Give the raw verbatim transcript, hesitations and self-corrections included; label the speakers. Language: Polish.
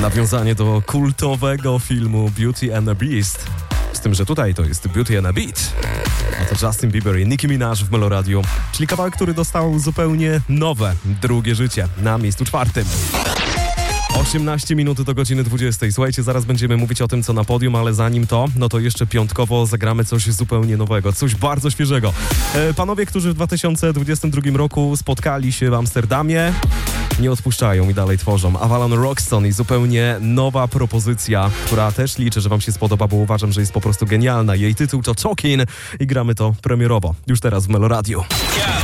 Speaker 1: Nawiązanie do kultowego filmu Beauty and the Beast. Z tym, że tutaj to jest Beauty and a Beat. A to Justin Bieber i Nicki Minaj w Meloradiu. Czyli kawałek, który dostał zupełnie nowe, drugie życie na miejscu czwartym. osiemnaście minut do godziny dwudziestej. Słuchajcie, zaraz będziemy mówić o tym, co na podium, ale zanim to, no to jeszcze piątkowo zagramy coś zupełnie nowego, coś bardzo świeżego. E, panowie, którzy w dwa tysiące dwudziestym drugim roku spotkali się w Amsterdamie, nie odpuszczają i dalej tworzą. Avalon Roxton i zupełnie nowa propozycja, która też liczę, że wam się spodoba, bo uważam, że jest po prostu genialna. Jej tytuł to Talking i gramy to premierowo. Już teraz w Meloradiu.